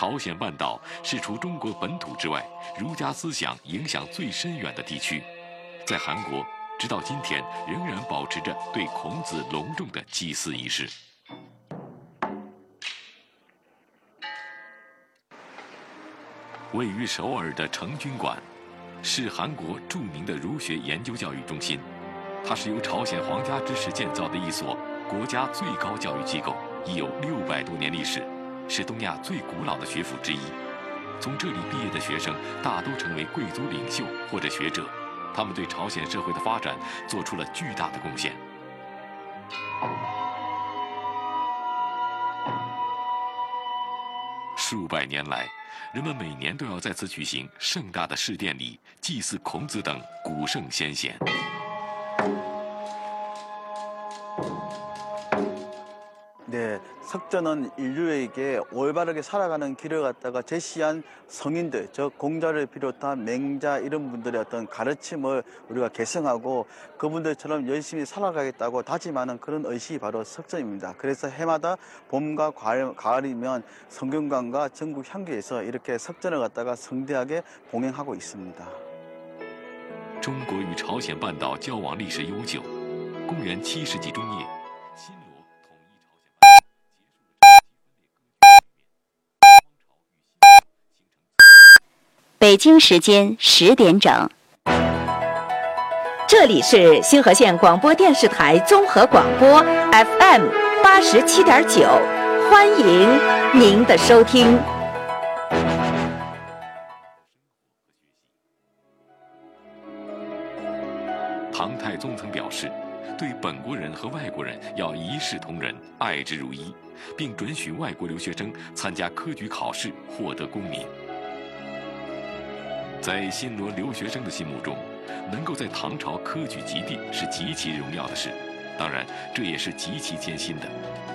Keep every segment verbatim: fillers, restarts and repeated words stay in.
朝鲜半岛是除中国本土之外，儒家思想影响最深远的地区。在韩国，直到今天仍然保持着对孔子隆重的祭祀仪式。位于首尔的成均馆，是韩国著名的儒学研究教育中心。它是由朝鲜皇家支持建造的一所国家最高教育机构，已有六百多年历史，是东亚最古老的学府之一。从这里毕业的学生大都成为贵族领袖或者学者，他们对朝鲜社会的发展做出了巨大的贡献。数百年来，人们每年都要在此举行盛大的式典礼，祭祀孔子等古圣先贤。 네, 석전은 인류에게 올바르게 살아가는 길을 갖다가 제시한 성인들, 즉 공자를 비롯한 맹자 이런 분들의 어떤 가르침을 우리가 계승하고 그분들처럼 열심히 살아가겠다고 다짐하는 그런 의식이 바로 석전입니다. 그래서 해마다 봄과 가을, 가을이면 성균관과 전국 향교에서 이렇게 석전을 갖다가 성대하게 봉행하고 있습니다. 中国与朝鲜半岛交往历史悠久，公元七世纪中叶。 北京时间十点整， 这里是新河县广播电视台综合广播 F M 八十七点九，欢迎您的收听。 唐太宗曾表示，对本国人和外国人要一视同仁，爱之如一，并准许外国留学生参加科举考试，获得功名。 在新罗留学生的心目中，能够在唐朝科举及第是极其荣耀的事，当然，这也是极其艰辛的。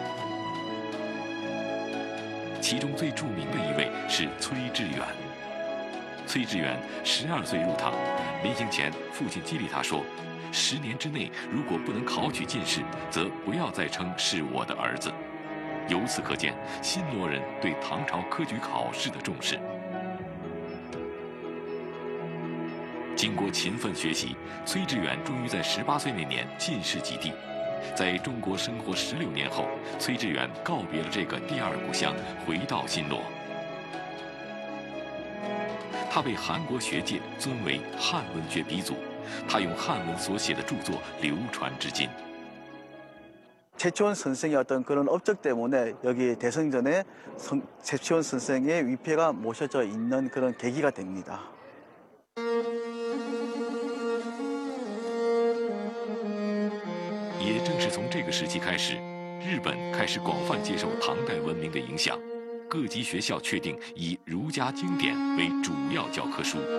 其中最著名的一位是崔致远。崔致远十二岁入唐，临行前，父亲激励他说：“十年之内如果不能考取进士，则不要再称是我的儿子。”由此可见，新罗人对唐朝科举考试的重视。 经过勤奋学习，崔致远终于在十八岁那年进士及第。在中国生活十六年后，崔致远告别了这个第二故乡，回到新罗。他被韩国学界尊为汉文学鼻祖，他用汉文所写的著作流传至今。 최치원 선생의 어떤 그런 업적 때문에 여기 대성전에 성, 최치원 선생의 위패가 모셔져 있는 그런 계기가 됩니다. 也正是从这个时期开始，日本开始广泛接受唐代文明的影响，各级学校确定以儒家经典为主要教科书。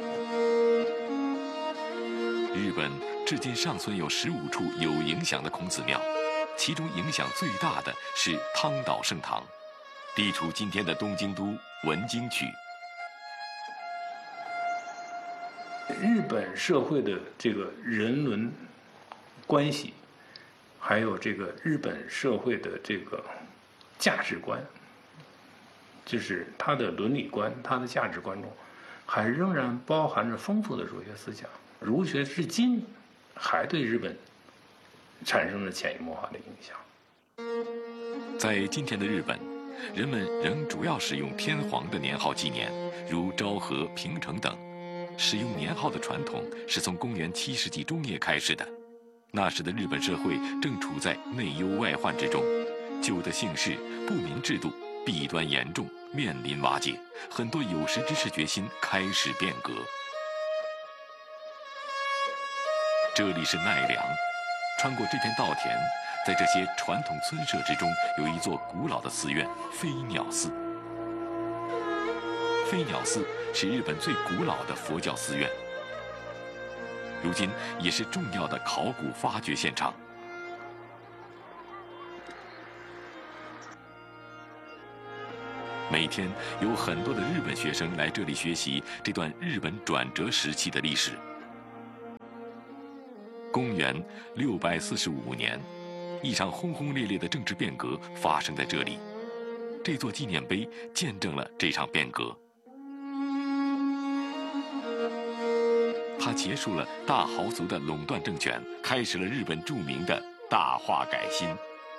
日本至今尚存有十五处有影响的孔子庙，其中影响最大的是汤岛圣堂，地处今天的东京都文京区。 日本社会的这个人伦关系，还有这个日本社会的这个价值观，就是它的伦理观、它的价值观中，还仍然包含着丰富的儒学思想。儒学至今还对日本产生了潜移默化的影响。 在今天的日本，人们仍主要使用天皇的年号纪年，如昭和、平成等。 使用年号的传统是从公元七世纪中叶开始的。那时的日本社会正处在内忧外患之中，旧的姓氏、不明制度弊端严重，面临瓦解。很多有识之士决心开始变革。这里是奈良，穿过这片稻田，在这些传统村舍之中，有一座古老的寺院——飞鸟寺。 飞鸟寺是日本最古老的佛教寺院，如今也是重要的考古发掘现场。每天有很多的日本学生来这里学习这段日本转折时期的历史。公元六百四十五年，一场轰轰烈烈的政治变革发生在这里。 这座纪念碑见证了这场变革。它结束了大豪族的垄断政权，开始了日本著名的大化改新。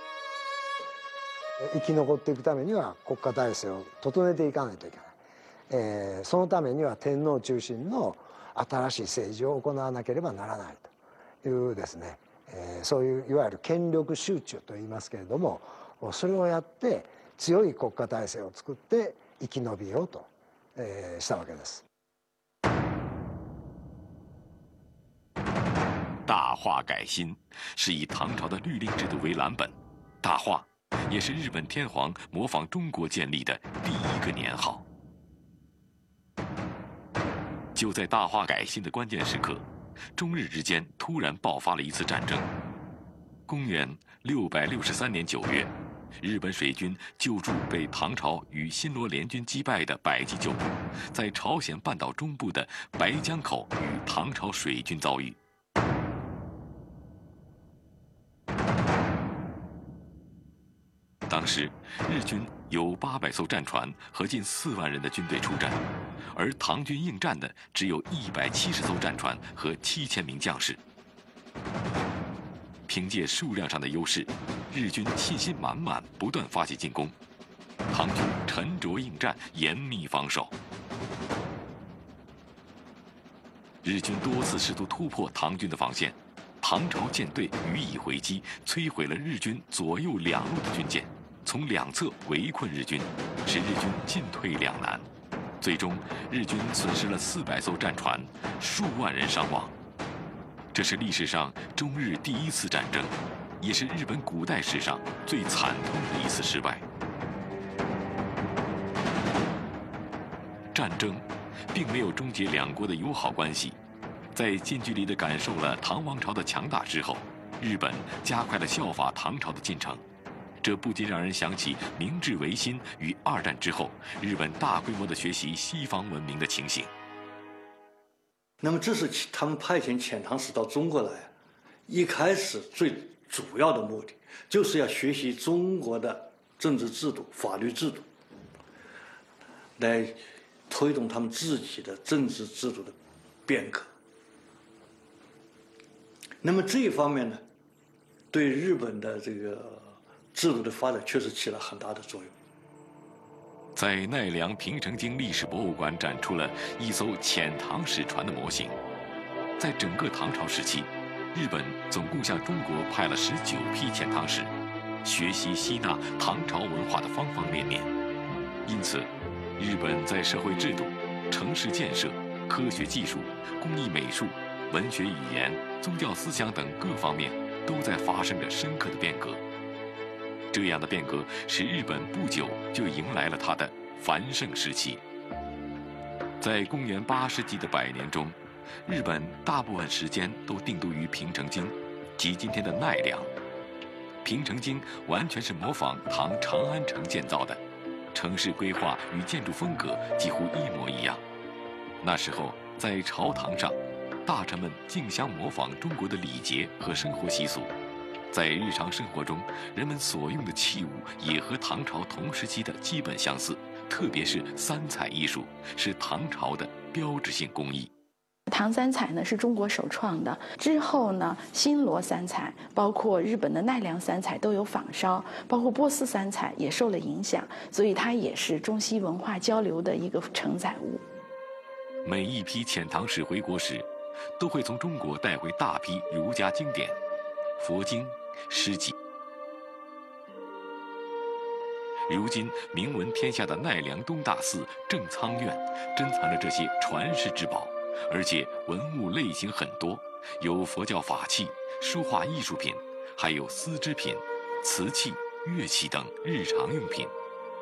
生き残っていくためには国家体制を整えていかないといけない。えー、そのためには天皇中心の新しい政治を行わなければならないというですね、えー、そういういわゆる権力集中といいますけれども、それをやって強い国家体制を作って生き延びようと、えー、したわけです。 大化改新是以唐朝的律令制度为蓝本，大化也是日本天皇模仿中国建立的第一个年号。就在大化改新的关键时刻，中日之间突然爆发了一次战争。公元六百六十三年九月，日本水军救助被唐朝与新罗联军击败的百济旧部，在朝鲜半岛中部的白江口与唐朝水军遭遇。当时，日军有八百艘战船和近四万人的军队出战，而唐军应战的只有一百七十艘战船和七千名将士。凭借数量上的优势，日军信心满满，不断发起进攻。唐军沉着应战，严密防守。日军多次试图突破唐军的防线，唐朝舰队予以回击，摧毁了日军左右两路的军舰。从两侧围困日军，使日军进退两难。最终，日军损失了四百艘战船，数万人伤亡。这是历史上中日第一次战争，也是日本古代史上最惨痛的一次失败。战争并没有终结两国的友好关系，在近距离地感受了唐王朝的强大之后，日本加快了效法唐朝的进程。这不禁让人想起明治维新与二战之后日本大规模的学习西方文明的情形。 那么这是他们派遣遣唐使到中国来，一开始最主要的目的就是要学习中国的政治制度、法律制度，来推动他们自己的政治制度的变革。那么这一方面呢，对日本的这个制度的发展确实起了很大的作用。 在奈良平城京历史博物馆展出了一艘遣唐使船的模型。在整个唐朝时期，日本总共向中国派了十九批遣唐使，学习吸纳唐朝文化的方方面面。因此，日本在社会制度、城市建设、科学技术、工艺美术、文学语言、宗教思想等各方面都在发生着深刻的变革。这样的变革使日本不久就迎来了它的繁盛时期。在公元八世纪的百年中，日本大部分时间都定都于平城京，即今天的奈良。平城京完全是模仿唐长安城建造的，城市规划与建筑风格几乎一模一样。那时候，在朝堂上，大臣们竞相模仿中国的礼节和生活习俗。在日常生活中，人们所用的器物也和唐朝同时期的基本相似，特别是三彩艺术是唐朝的标志性工艺。 唐三彩呢是中国首创的，之后呢，新罗三彩，包括日本的奈良三彩都有仿烧，包括波斯三彩也受了影响，所以它也是中西文化交流的一个承载物。 每一批遣唐使回国时，都会从中国带回大批儒家经典、佛经、诗集。如今名闻天下的奈良东大寺正仓院珍藏着这些传世之宝，而且文物类型很多，有佛教法器、书画艺术品，还有丝织品、瓷器、乐器等日常用品。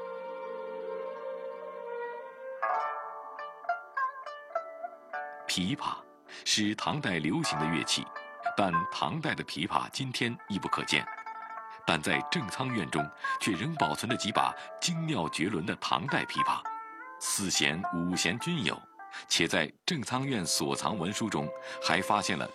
琵琶是唐代流行的乐器，但唐代的琵琶今天亦不可见。但在正仓院中，却仍保存着几把精妙绝伦的唐代琵琶，四弦、五弦均有，且在正仓院所藏文书中，还发现了